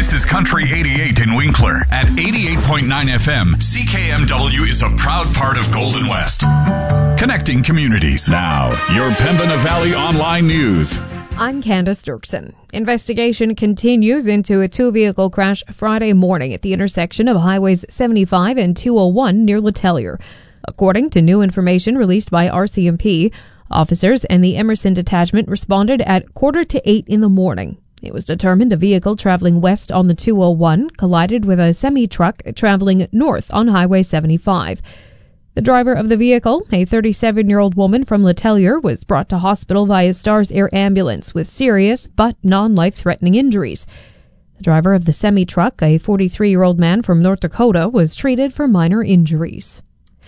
This is Country 88 in Winkler. At 88.9 FM, CKMW is a proud part of Golden West. Connecting communities. Now, your Pembina Valley Online News. I'm Candace Dirksen. Investigation continues into a two-vehicle crash Friday morning at the intersection of Highways 75 and 201 near Letellier. According to new information released by RCMP, officers and the Emerson Detachment responded at 7:45 in the morning. It was determined a vehicle traveling west on the 201 collided with a semi-truck traveling north on Highway 75. The driver of the vehicle, a 37-year-old woman from Letellier, was brought to hospital via Stars Air ambulance with serious but non-life-threatening injuries. The driver of the semi-truck, a 43-year-old man from North Dakota, was treated for minor injuries.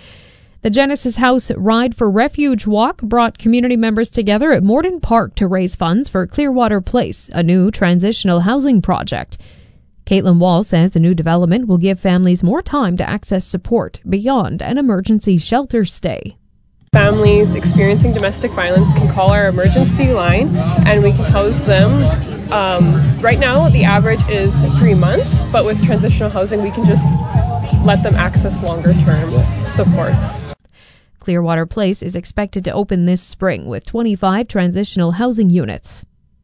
The Genesis House Ride for Refuge walk brought community members together at Morden Park to raise funds for Clearwater Place, a new transitional housing project. Caitlin Wall says the new development will give families more time to access support beyond an emergency shelter stay. Families experiencing domestic violence can call our emergency line and we can house them. Right now the average is 3 months, but with transitional housing we can just let them access longer term supports. Clearwater Place is expected to open this spring with 25 transitional housing units.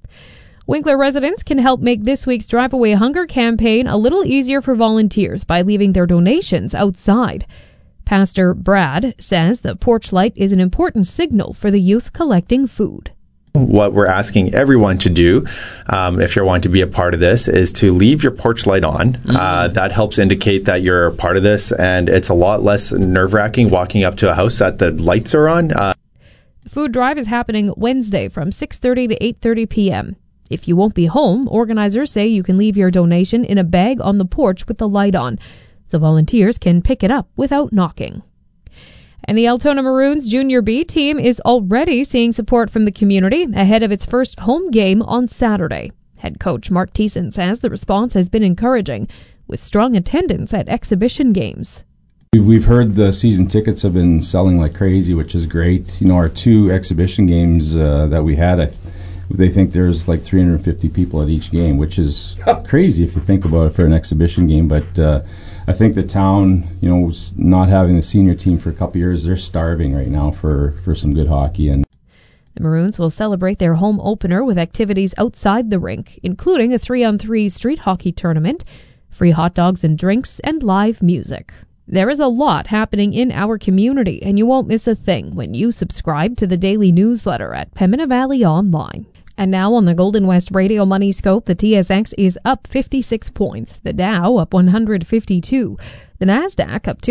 Winkler residents can help make this week's Drive Away Hunger campaign a little easier for volunteers by leaving their donations outside. Pastor Brad says the porch light is an important signal for the youth collecting food. What we're asking everyone to do, if you want to be a part of this, is to leave your porch light on. That helps indicate that you're a part of this, and it's a lot less nerve-wracking walking up to a house that the lights are on. The food drive is happening Wednesday from 6:30 to 8:30 p.m. If you won't be home, organizers say you can leave your donation in a bag on the porch with the light on, so volunteers can pick it up without knocking. And the Altona Maroons Junior B team is already seeing support from the community ahead of its first home game on Saturday. Head coach Mark Thiessen says the response has been encouraging, with strong attendance at exhibition games. We've heard the season tickets have been selling like crazy, which is great. You know, our two exhibition games that we had, they think there's like 350 people at each game, which is crazy if you think about it for an exhibition game. But I think the town, you know, not having the senior team for a couple years, they're starving right now for some good hockey. And the Maroons will celebrate their home opener with activities outside the rink, including a 3-on-3 street hockey tournament, free hot dogs and drinks, and live music. There is a lot happening in our community, and you won't miss a thing when you subscribe to the daily newsletter at Pembina Valley Online. And now on the Golden West Radio Money Scope, the TSX is up 56 points, the Dow up 152, the Nasdaq up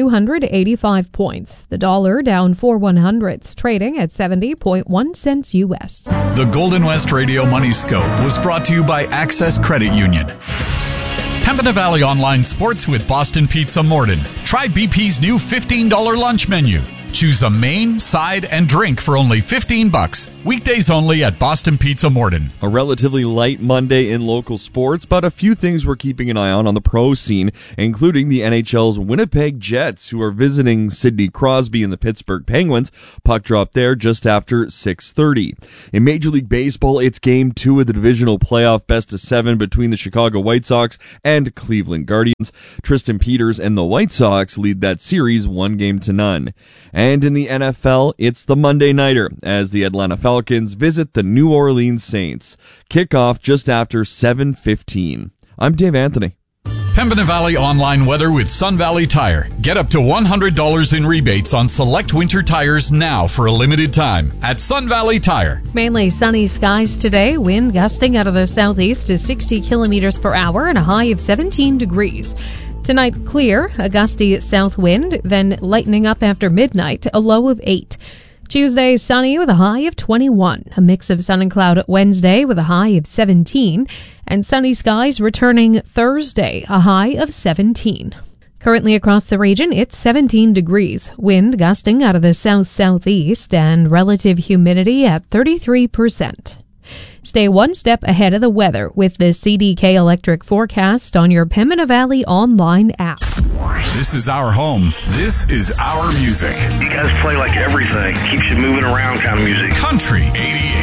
285 points, the dollar down 4/100ths, trading at 70.1 cents U.S. The Golden West Radio Money Scope was brought to you by Access Credit Union. Pembina Valley Online Sports with Boston Pizza Morden. Try BP's new $15 lunch menu. Choose a main, side, and drink for only $15. Weekdays only at Boston Pizza Morden. A relatively light Monday in local sports, but a few things we're keeping an eye on the pro scene, including the NHL's Winnipeg Jets, who are visiting Sidney Crosby and the Pittsburgh Penguins. Puck drop there just after 6:30. In Major League Baseball, it's Game 2 of the divisional playoff best-of-7 between the Chicago White Sox and Cleveland Guardians. Tristan Peters and the White Sox lead that series 1-0. And in the NFL, it's the Monday Nighter as the Atlanta Falcons visit the New Orleans Saints. Kickoff just after 7:15. I'm Dave Anthony. Pembina Valley Online weather with Sun Valley Tire. Get up to $100 in rebates on select winter tires now for a limited time at Sun Valley Tire. Mainly sunny skies today, wind gusting out of the southeast to 60 kilometers per hour and a high of 17 degrees. Tonight, clear, a gusty south wind, then lightening up after midnight, a low of 8. Tuesday, sunny with a high of 21. A mix of sun and cloud Wednesday with a high of 17. And sunny skies returning Thursday, a high of 17. Currently across the region, it's 17 degrees. Wind gusting out of the south-southeast and relative humidity at 33%. Stay one step ahead of the weather with the CDK Electric forecast on your Pembina Valley Online app. This is our home. This is our music. You guys play like everything. Keeps you moving around kind of music. Country 88.